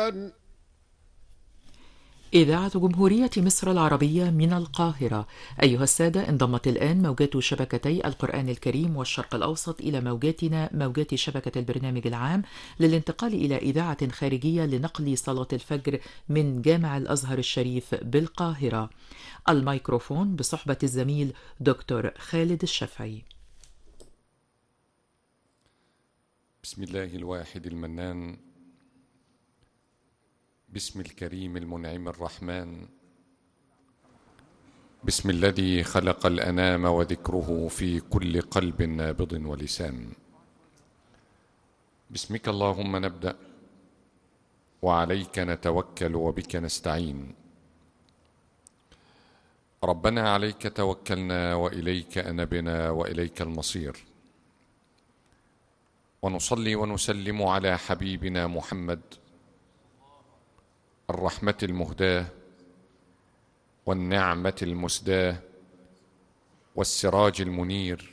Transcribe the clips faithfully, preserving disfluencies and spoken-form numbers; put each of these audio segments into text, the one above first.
القرآن. إذاعة جمهورية مصر العربية من القاهرة. أيها السادة، انضمت الآن موجات شبكتي القرآن الكريم والشرق الأوسط إلى موجاتنا موجات شبكة البرنامج العام للانتقال إلى إذاعة خارجية لنقل صلاة الفجر من جامع الأزهر الشريف بالقاهرة. الميكروفون بصحبة الزميل دكتور خالد الشافعي. بسم الله الواحد المنان، بسم الكريم المنعم الرحمن، بسم الذي خلق الأنام وذكره في كل قلب نابض ولسان. باسمك اللهم نبدأ وعليك نتوكل وبك نستعين. ربنا عليك توكلنا وإليك أنبنا وإليك المصير. ونصلي ونسلم على حبيبنا محمد الرحمة المهداة والنعمة المسداة والسراج المنير،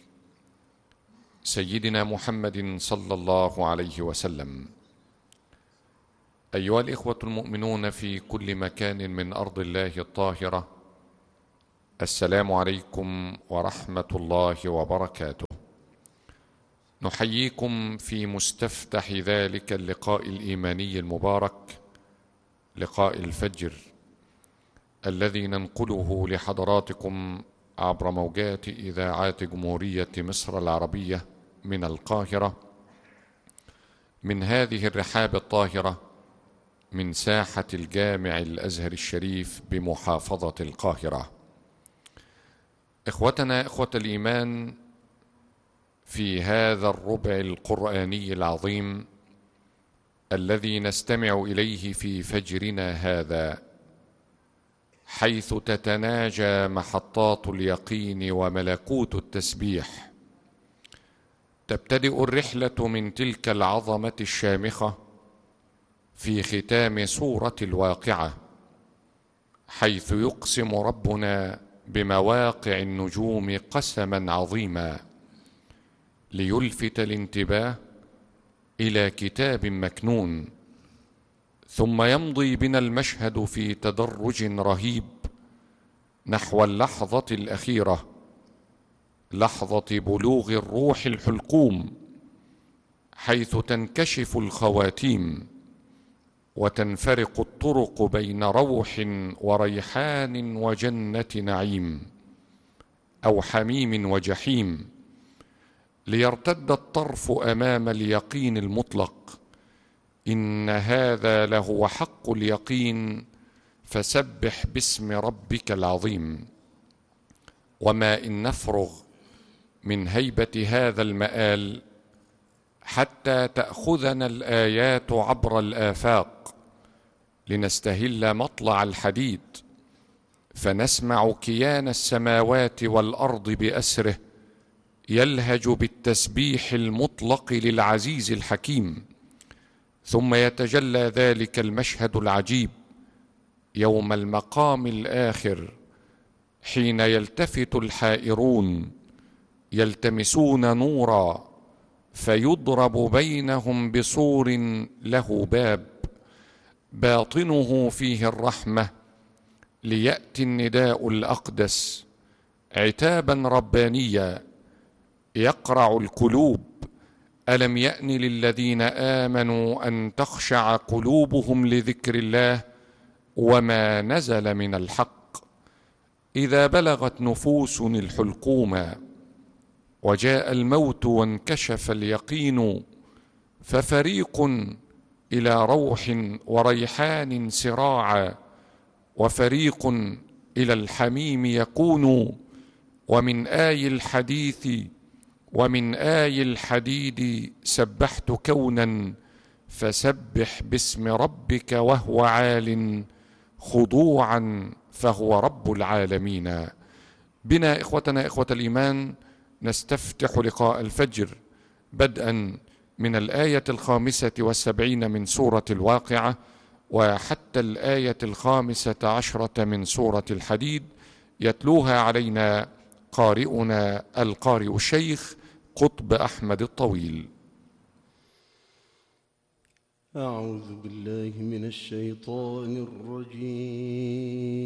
سيدنا محمد صلى الله عليه وسلم. أيها الإخوة المؤمنون في كل مكان من أرض الله الطاهرة، السلام عليكم ورحمة الله وبركاته. نحييكم في مستفتح ذلك اللقاء الإيماني المبارك، لقاء الفجر، الذي ننقله لحضراتكم عبر موجات إذاعات جمهورية مصر العربية من القاهرة، من هذه الرحاب الطاهرة، من ساحة الجامع الأزهر الشريف بمحافظة القاهرة. إخوتنا إخوة الإيمان، في هذا الربع القرآني العظيم الذي نستمع إليه في فجرنا هذا، حيث تتناجى محطات اليقين وملكوت التسبيح، تبتدئ الرحلة من تلك العظمة الشامخة في ختام سورة الواقعة، حيث يقسم ربنا بمواقع النجوم قسما عظيما ليلفت الانتباه إلى كتاب مكنون. ثم يمضي بنا المشهد في تدرج رهيب نحو اللحظة الأخيرة، لحظة بلوغ الروح الحلقوم، حيث تنكشف الخواتيم وتنفرق الطرق بين روح وريحان وجنة نعيم، أو حميم وجحيم، ليرتد الطرف أمام اليقين المطلق. إن هذا لهو حق اليقين، فسبح باسم ربك العظيم. وما إن نفرغ من هيبة هذا المآل حتى تأخذنا الآيات عبر الآفاق، لنستهل مطلع الحديد، فنسمع كيان السماوات والأرض بأسره يلهج بالتسبيح المطلق للعزيز الحكيم. ثم يتجلى ذلك المشهد العجيب يوم المقام الآخر، حين يلتفت الحائرون يلتمسون نورا، فيضرب بينهم بسور له باب باطنه فيه الرحمة، ليأتي النداء الأقدس عتابا ربانيا يقرع القلوب. ألم يأن للذين آمنوا أن تخشع قلوبهم لذكر الله وما نزل من الحق، إذا بلغت نفوسنا الحلقوم وجاء الموت وانكشف اليقين، ففريق إلى روح وريحان سراعا، وفريق إلى الحميم يكون. ومن آي الحديث ومن آي الحديد سبحت كونا، فسبح باسم ربك وهو عال خضوعا، فهو رب العالمين. بنا إخوتنا إخوة الإيمان نستفتح لقاء الفجر بدءا من الآية الخامسة والسبعين من سورة الواقعة وحتى الآية الخامسة عشرة من سورة الحديد، يتلوها علينا قارئنا القارئ الشيخ قطب أحمد الطويل. أعوذ بالله من الشيطان الرجيم.